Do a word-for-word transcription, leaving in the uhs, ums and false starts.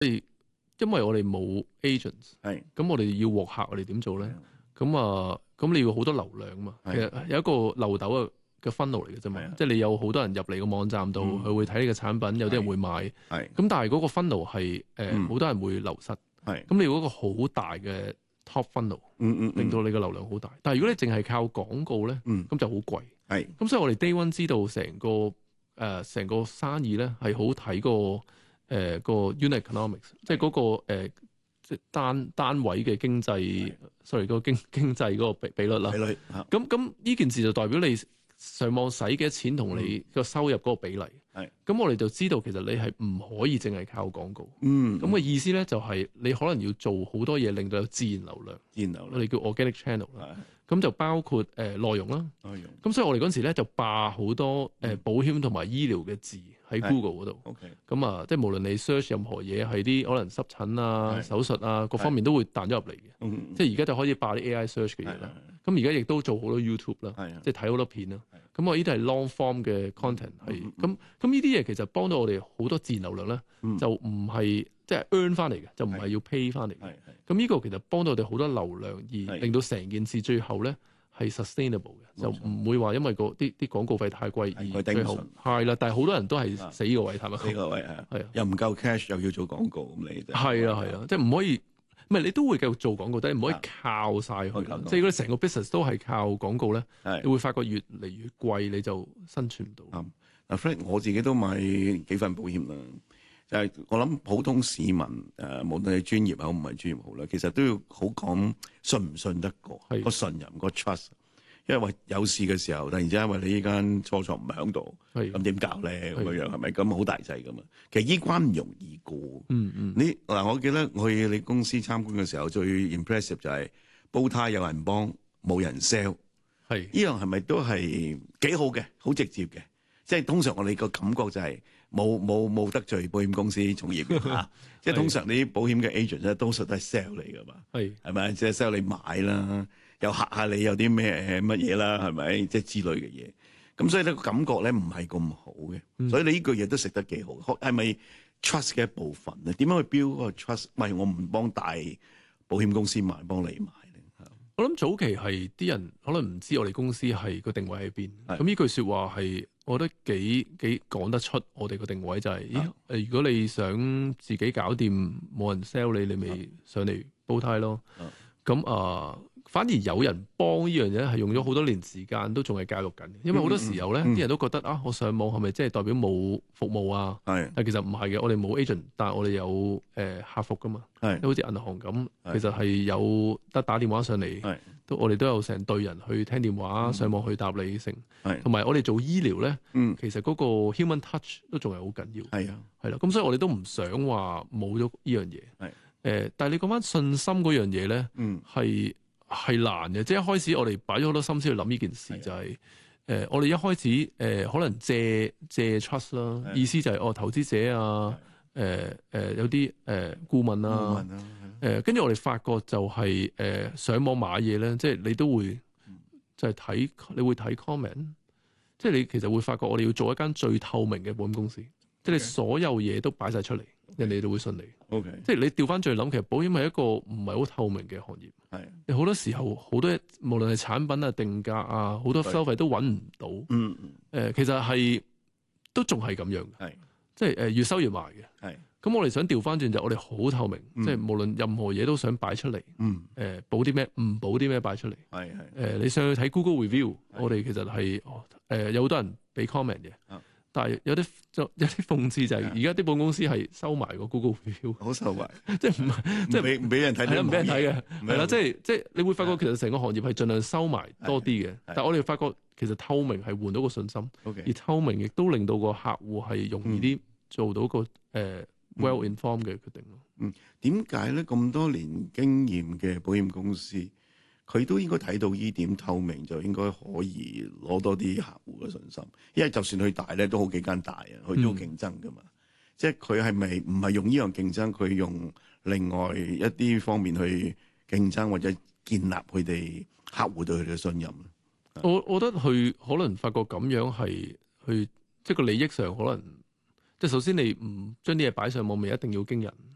因為我哋冇 agents， 係咁我哋要獲客，我哋點做咧？咁啊，咁你要好多流量啊嘛。其實有一個漏斗嘅嘅 funnel 嚟嘅啫嘛，即係你有好多人入嚟個網站度，佢、嗯、會睇你嘅產品，有啲人會買。係咁，但係嗰個 funnel 係誒好多人會流失。係咁，你要一個好大嘅 top funnel， 嗯嗯， 令到你嘅流量好大。但係如果你淨係靠廣告咧，咁、嗯、就好貴。係咁，所以我哋 day one 知道成個誒成、呃、個生意咧係好睇個誒、呃、個 unit economics，即係嗰、那個、呃即係單單位嘅經濟 ，sorry 嗰個經經濟嗰個比比率啦。比率咁咁呢件事就代表你上網使幾多錢同你個收入嗰個比例。係咁我哋就知道其實你係唔可以淨係靠廣告。嗯。咁嘅意思咧就係你可能要做好多嘢令到有自然流量。自然流量。我哋叫 organic channel 啦。咁就包括誒、呃、內容啦。內容。咁所以我哋嗰陣時咧就霸好多誒、呃、保險同埋醫療嘅字。喺 Google 嗰度，咁、okay. 啊，即係無論你 search 任何嘢，係啲可能濕疹啊、手術啊，各方面都會彈咗入嚟嘅。即係而家就開始霸啲 A I search 嘅嘢啦。咁而家亦都做好多 YouTube 啦，即係睇好多片啦。咁我呢啲係 long form 嘅 content 係，咁咁呢啲嘢其實幫到我哋好多自然流量咧、嗯，就唔係即係 earn 翻嚟嘅，就唔係要 pay 翻嚟嘅。咁呢個其實幫到我哋好多流量，而令到成件事最後咧係 sustainable 嘅，就唔會話因為個啲啲廣告費太貴而最後係啦。但係好多人都係死個位，係咪？死個位係係啊，又唔夠 cash，又要做廣告咁你係啊係啊，即係唔可以，唔係你都會繼續做廣告，但係唔可以靠晒佢。即係如果你成個 business 都係靠廣告咧，你會發覺越嚟越貴，你就生存唔到。 嗱 Fred 我自己都買幾份保險啦。就係、是、我諗普通市民誒、呃，無論係專業好唔係專業好啦，其實都要好講信唔信得過，個信任個 trust。因為話有事嘅時候，突然之間話你呢間初創唔係響度，咁點搞咧？咁樣樣係咪咁好大劑噶嘛？其實呢關唔容易過。嗯嗯。你嗱，我記得我去你公司參觀嘅時候，最 impressive 就係煲呔有人幫，冇人 sell。係。呢樣係咪都係幾好嘅？好直接嘅。即係通常我哋個感覺就係冇冇冇得罪保險公司從業員嚇，即係通常你啲保險嘅 agent 咧，多數都係 sell 你噶嘛，係係咪？即係 sell 你買啦，又嚇下你有啲咩乜嘢啦，係咪？即係之類嘅嘢。咁所以咧個感覺咧唔係咁好嘅、嗯，所以你呢句嘢都食得幾好。係咪 trust 嘅一部分咧？點樣去 build 嗰個 trust？唔係我唔幫大保險公司買，幫你買。 我諗早期係啲人可能唔知我哋公司係個定位喺邊，咁呢句說話係我覺得幾幾講得出我哋個定位就係、是，咦誒，如果你想自己搞掂，冇人 sell 你，你咪上嚟煲呔咯。咁啊、呃，反而有人幫呢樣嘢係用咗好多年時間，都仲係教育緊。因為好多時候咧，啲、嗯嗯、人都覺得啊，我上網係咪即係代表冇服務啊？係，但其實唔係嘅，我哋冇 agent，但係我哋有誒、呃、客服噶嘛。係，好似銀行咁，其實係有得打電話上嚟，都我哋都有成隊人去聽電話，嗯、上網去答你成。係，同埋我哋做醫療咧、嗯，其實嗰個 human touch 都仲係好緊要。係啊，係啦，咁所以我哋都唔想話冇咗呢樣嘢。係。誒、呃，但係你講翻信心嗰樣嘢咧，係、嗯、係難嘅。即係一開始我哋擺咗好多心思去諗呢件事，就係、是、誒、呃，我哋一開始誒、呃、可能借借 trust 啦，意思就係、是、哦投資者啊，誒誒、呃呃、有啲誒、呃、顧問啊，誒跟住我哋發覺就係、是、誒、呃、上網買嘢咧，即係你都會就係睇你會睇 comment，即係你其實會發覺我哋要做一間最透明嘅保險公司，即係你所有嘢都擺晒出嚟。人哋都會信你，OK，即係你調翻轉嚟諗，其實保險係一個唔係好透明嘅行業。係，你好多時候好多無論係產品啊、定價啊，好多收費都揾唔到。嗯嗯。誒、呃，其實係都仲係咁樣嘅。係，即係誒越收越埋嘅。係。咁我哋想調翻轉就我哋好透明，嗯、即係無論任何嘢都想擺出嚟。嗯。誒、呃，保啲咩？唔保啲咩擺出嚟？係係。誒、呃，你上去睇 Google Review，我哋其實係誒、呃、有好多人俾 comment 嘅。但係有啲就有啲諷刺就係而家啲保險公司係收埋個 Google Review， 好收埋，即係唔係即係唔俾唔俾人睇，係啦，唔俾人睇嘅，係啦，即係即係你會發覺其實成個行業係盡量收埋多啲嘅，但係我哋發覺其實透明係換到個信心，而透明亦都令到個客戶係容易啲做到個誒 well informed 嘅決定咯。 嗯，點解咧咁多年經驗嘅保險公司？佢都應該睇到呢點透明，就應該可以攞多啲客戶嘅信心。因為就算佢大咧，都好幾間大啊，佢都競爭噶嘛。嗯、即係佢係咪唔係用呢樣競爭？佢用另外一啲方面去競爭，或者建立佢哋客戶對佢哋嘅信任。 我我覺得佢可能發覺咁樣係去，即係個利益上可能，即係首先你唔將啲嘢擺上網，咪一定要驚人。